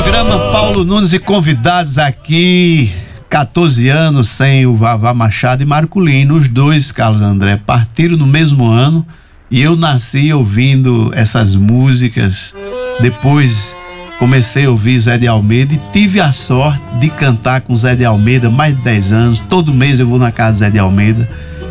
Programa Paulo Nunes e convidados aqui, 14 anos sem o Vavá Machado e Marco Lino. Os dois, Carlos André, partiram no mesmo ano e eu nasci ouvindo essas músicas. Depois comecei a ouvir Zé de Almeida e tive a sorte de cantar com Zé de Almeida mais de 10 anos. Todo mês eu vou na casa de Zé de Almeida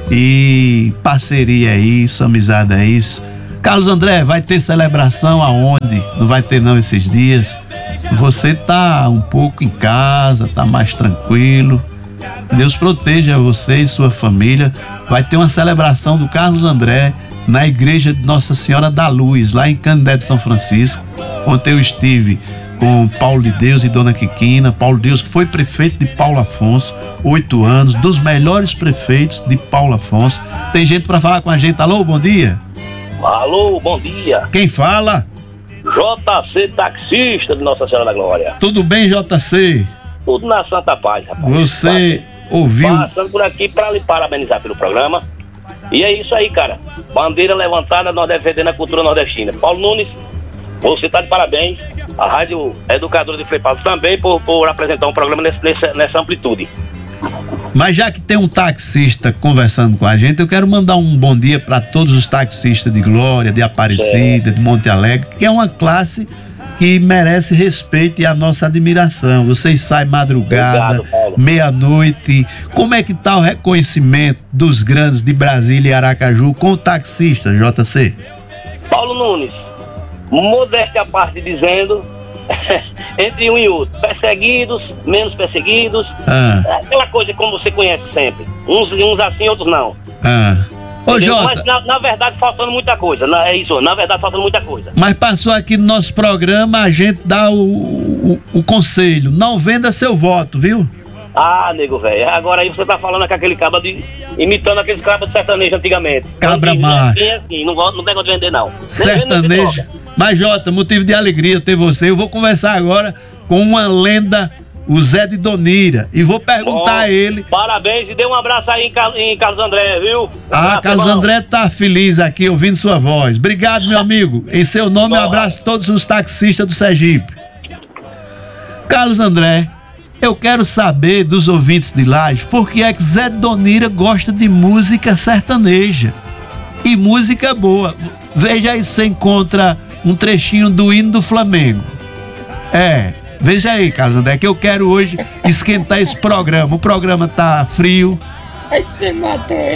e parceria é isso, amizade é isso. Carlos André, vai ter celebração aonde? Não vai ter não esses dias? Você tá um pouco em casa, tá mais tranquilo. Deus proteja você e sua família. Vai ter uma celebração do Carlos André na igreja de Nossa Senhora da Luz, lá em Canindé de São Francisco. Ontem eu estive com Paulo de Deus e Dona Quiquina. Paulo de Deus, que foi prefeito de Paulo Afonso, 8 anos, dos melhores prefeitos de Paulo Afonso. Tem gente para falar com a gente. Alô, bom dia. Alô, bom dia. Quem fala? JC Taxista de Nossa Senhora da Glória. Tudo bem, JC? Tudo na Santa Paz, rapaz. Você ouviu? Passando por aqui para lhe parabenizar pelo programa. E é isso aí, cara. Bandeira levantada, nós defendendo a cultura nordestina. Paulo Nunes, você tá de parabéns. A Rádio Educadora de Frei Paulo também por apresentar um programa nessa amplitude. Mas já que tem um taxista conversando com a gente, eu quero mandar um bom dia para todos os taxistas de Glória, de Aparecida, de Monte Alegre, que é uma classe que merece respeito e a nossa admiração. Vocês saem madrugada, meia-noite. Como é que tá o reconhecimento dos grandes de Brasília e Aracaju com o taxista, JC? Paulo Nunes, modéstia à parte dizendo, entre um e outro, perseguidos, menos perseguidos, aquela coisa como você conhece sempre, uns assim, outros não. Ô, Jota, mas na verdade faltando muita coisa, é isso, na verdade faltando muita coisa. Mas passou aqui no nosso programa, a gente dá o conselho, não venda seu voto, viu? Ah, nego velho, agora aí você tá falando com aquele cabra imitando aqueles cabras de sertanejo antigamente. Cabra macho. Assim, não pego de vender não. Sertanejo. Mas, Jota, motivo de alegria ter você. Eu vou conversar agora com uma lenda, o Zé de Donira, e vou perguntar a ele. Parabéns e dê um abraço aí em Carlos André, viu? Carlos André tá feliz aqui ouvindo sua voz. Obrigado, meu amigo. Em seu nome, eu abraço todos os taxistas do Sergipe. Carlos André, eu quero saber dos ouvintes de Laje por que é que Zé de Donira gosta de música sertaneja e música boa. Veja aí se você encontra um trechinho do hino do Flamengo. Veja aí, Carlos André, que eu quero hoje esquentar esse programa. O programa tá frio. Aí você matou ele.